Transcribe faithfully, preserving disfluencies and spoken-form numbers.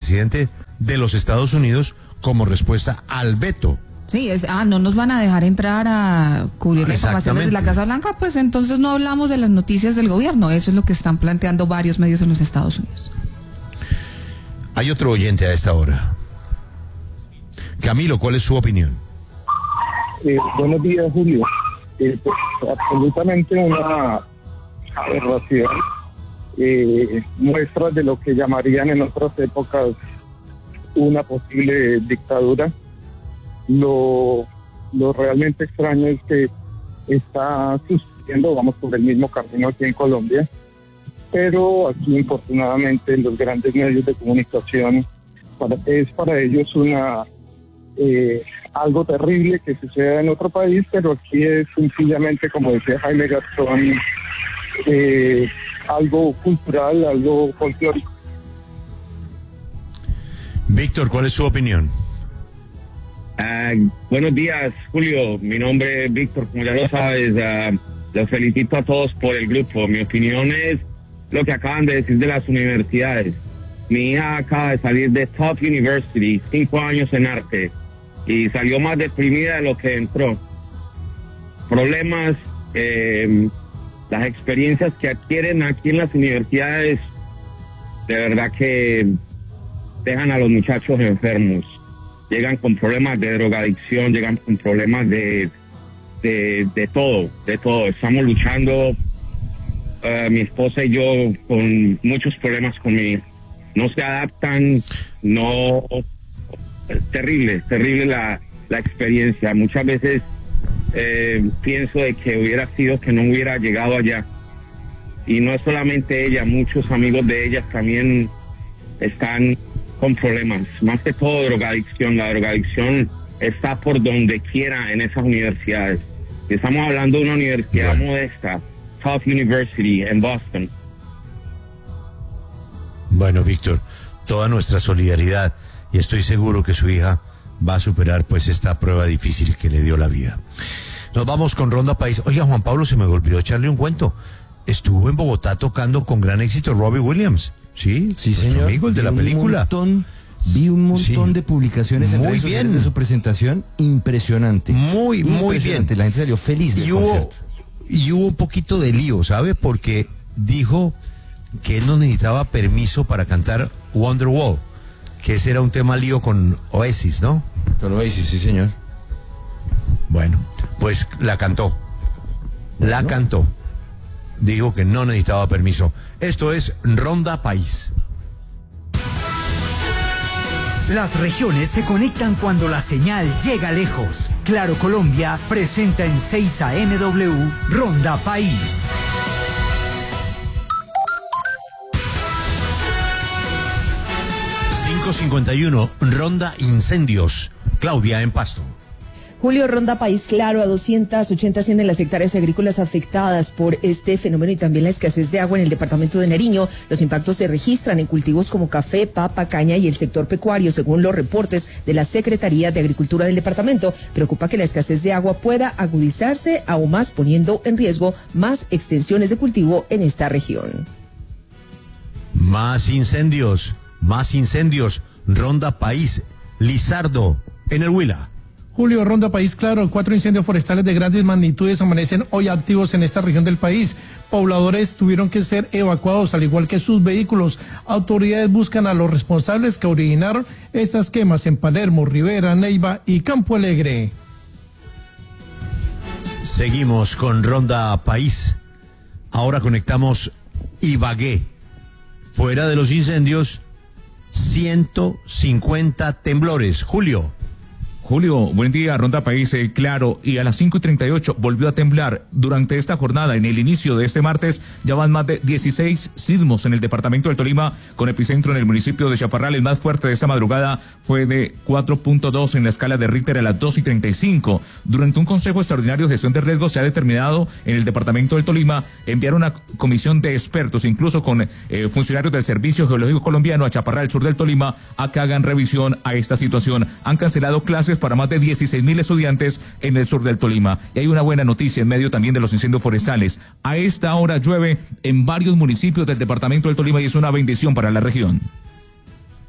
presidente de los Estados Unidos como respuesta al veto. Sí, es, ah, no nos van a dejar entrar a cubrir la información desde la Casa Blanca, pues entonces no hablamos de las noticias del gobierno. Eso es lo que están planteando varios medios en los Estados Unidos. Hay otro oyente a esta hora. Camilo, ¿cuál es su opinión? Eh, buenos días, Julio. Eh, pues, absolutamente una aberración. Eh, muestras de lo que llamarían en otras épocas una posible dictadura. Lo, lo realmente extraño es que está sucediendo, vamos por el mismo camino aquí en Colombia, pero aquí infortunadamente los grandes medios de comunicación, para, es para ellos una eh, algo terrible que suceda en otro país, pero aquí es sencillamente, como decía Jaime Gastón, eh, algo cultural, algo folclórico. Víctor, ¿cuál es su opinión? Uh, buenos días, Julio. Mi nombre es Víctor, como ya lo sabes. Uh, los felicito a todos por el grupo. Mi opinión es lo que acaban de decir de las universidades. Mi hija acaba de salir de Top University, cinco años en arte, y salió más deprimida de lo que entró. Problemas, eh, las experiencias que adquieren aquí en las universidades, de verdad que dejan a los muchachos enfermos. Llegan con problemas de drogadicción, llegan con problemas de, de, de todo, de todo. Estamos luchando, uh, mi esposa y yo, con muchos problemas con mi hija. No se adaptan, no... Terrible, terrible la, la experiencia. Muchas veces eh, pienso de que hubiera sido que no hubiera llegado allá. Y no es solamente ella, muchos amigos de ella también están con problemas, más que todo drogadicción. La drogadicción está por donde quiera en esas universidades. Estamos hablando de una universidad bueno. modesta, Top University en Boston. Bueno, Víctor, toda nuestra solidaridad, y estoy seguro que su hija va a superar pues esta prueba difícil que le dio la vida. Nos vamos con Ronda País. Oiga, Juan Pablo, se me olvidó echarle un cuento. Estuvo en Bogotá tocando con gran éxito Robbie Williams. Sí, sí, señor. Amigo, el de la película. Montón, vi un montón sí. de publicaciones en muy redes sociales de su presentación. Impresionante. Muy, muy bien. La gente salió feliz del y hubo, concierto. Y hubo un poquito de lío, ¿sabe? Porque dijo que él no necesitaba permiso para cantar Wonderwall, que ese era un tema lío con Oasis, ¿no? Con Oasis, sí, señor. Bueno, pues la cantó. La bueno. cantó. Dijo que no necesitaba permiso. Esto es Ronda País. Las regiones se conectan cuando la señal llega lejos. Claro Colombia presenta en seis A M W Ronda País. cinco cincuenta y uno, Ronda Incendios. Claudia en Pasto. Julio, Ronda País Claro, a doscientas ochenta ascienden las hectáreas agrícolas afectadas por este fenómeno y también la escasez de agua en el departamento de Nariño. Los impactos se registran en cultivos como café, papa, caña y el sector pecuario, según los reportes de la Secretaría de Agricultura del departamento. Preocupa que la escasez de agua pueda agudizarse aún más, poniendo en riesgo más extensiones de cultivo en esta región. Más incendios, más incendios. Ronda País, Lizardo, en el Huila. Julio, Ronda País Claro, cuatro incendios forestales de grandes magnitudes amanecen hoy activos en esta región del país. Pobladores tuvieron que ser evacuados, al igual que sus vehículos. Autoridades buscan a los responsables que originaron estas quemas en Palermo, Rivera, Neiva y Campo Alegre. Seguimos con Ronda País. Ahora conectamos Ibagué. Fuera de los incendios, ciento cincuenta temblores. Julio. Julio, buen día, Ronda País, eh, claro, y a las cinco y treinta y ocho volvió a temblar. Durante esta jornada, en el inicio de este martes, ya van más de dieciséis sismos en el departamento del Tolima, con epicentro en el municipio de Chaparral. El más fuerte de esta madrugada fue de cuatro punto dos en la escala de Richter a las dos y treinta y cinco. Durante un consejo extraordinario de gestión de riesgos se ha determinado en el departamento del Tolima enviar una comisión de expertos, incluso con eh, funcionarios del Servicio Geológico Colombiano a Chaparral, sur del Tolima, a que hagan revisión a esta situación. Han cancelado clases para más de dieciséis mil estudiantes en el sur del Tolima. Y hay una buena noticia en medio también de los incendios forestales. A esta hora llueve en varios municipios del departamento del Tolima y es una bendición para la región.